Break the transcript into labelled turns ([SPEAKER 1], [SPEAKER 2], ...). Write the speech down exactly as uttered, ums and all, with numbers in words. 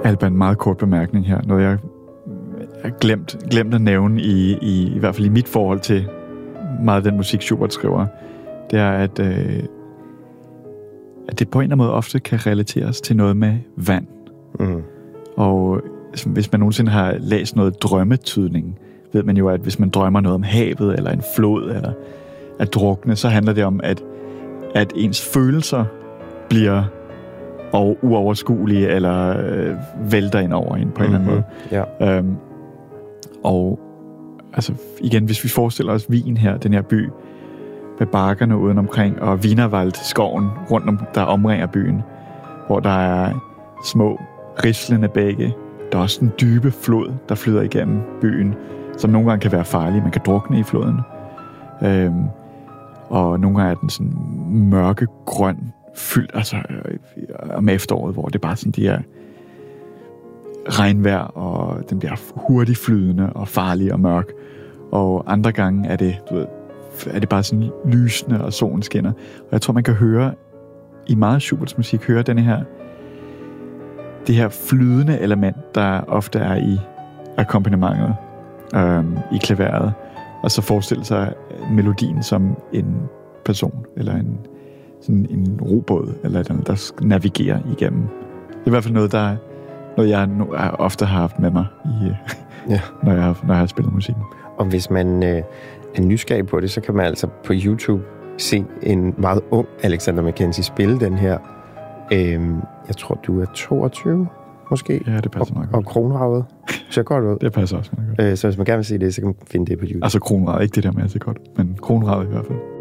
[SPEAKER 1] Alba, en meget kort bemærkning her. Noget, jeg har glemt, glemt at nævne, i, i, i hvert fald i mit forhold til meget af den musik, Schubert skriver, det er, at, øh, at det på en eller anden måde ofte kan relateres til noget med vand. Mm. Og hvis man nogensinde har læst noget drømmetydning, ved man jo, at hvis man drømmer noget om havet, eller en flod, eller at drukne, så handler det om, at, at ens følelser bliver og uoverskuelige, eller øh, vælter ind over en på en mm-hmm. eller anden måde. Ja. Øhm, og altså igen, hvis vi forestiller os Wien her, den her by, med bakkerne uden omkring, og Wienerwald, skoven rundt om, der omringer byen, hvor der er små, rislende bække. Der er også en dybe flod, der flyder igennem byen, som nogle gange kan være farlig. Man kan drukne i floden. Øhm, og nogle gange er den sådan mørkegrøn, fyldt altså øh, om efteråret, hvor det bare sådan de her regnvejr, og den bliver hurtigt flydende og farlig og mørk. Og andre gange er det, du ved, er det bare sådan lysende, og solen skinner. Og jeg tror, man kan høre i meget Schuberts musik, høre denne her det her flydende element, der ofte er i akkompagnementet, øhm, i klaveret, og så forestille sig melodien som en person, eller en, sådan en robåd, eller et eller andet, der navigerer igennem. Det er i hvert fald noget, der noget jeg, jeg ofte har haft med mig, i, ja. når, jeg har, når jeg har spillet musikken.
[SPEAKER 2] Og hvis man øh, er nysgerrig på det, så kan man altså på YouTube se en meget ung Alexander McKenzie spille den her. Øhm, jeg tror, du er toogtyve, måske?
[SPEAKER 1] Ja, det passer meget godt.
[SPEAKER 2] Og kronravet ser godt ud.
[SPEAKER 1] Det passer også meget godt.
[SPEAKER 2] Øh, så hvis man gerne vil se det, så kan man finde det på YouTube.
[SPEAKER 1] Altså kronravet, ikke det der med at se godt, men kronravet i hvert fald.